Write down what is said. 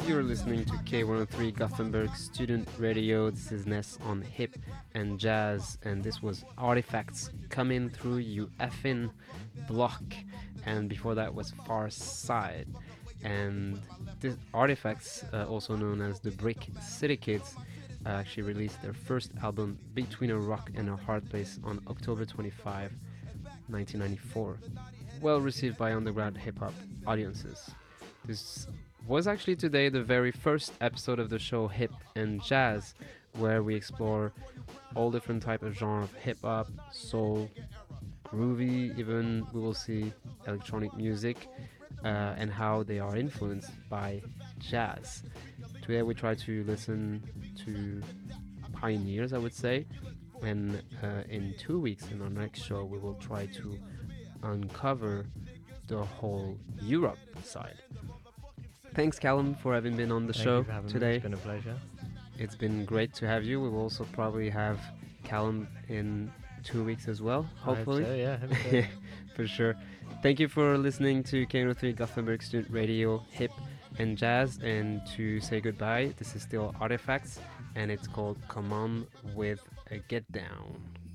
You're listening to K103 Gothenburg Student Radio. This is Ness on Hip and Jazz, and this was Artifacts coming through you effing block. And before that was Far Side. And this Artifacts, also known as the Brick City Kids, actually released their first album, Between a Rock and a Hard Place, on October 25, 1994. Well received by underground hip hop audiences. This was actually today the very first episode of the show Hip and Jazz, where we explore all different type of genre of hip hop, soul, groovy, even we will see electronic music, and how they are influenced by jazz. Today we try to listen to pioneers, I would say, and in 2 weeks in our next show we will try to uncover the whole Europe side. Thanks, Callum, for having been on the Thank show you for having today. Me. It's been a pleasure. It's been great to have you. We will also probably have Callum in 2 weeks as well, hopefully. I hope so, yeah. For sure. Thank you for listening to K103 Gothenburg Student Radio, Hip and Jazz. And to say goodbye, this is still Artifacts, and it's called Come On With a Get Down.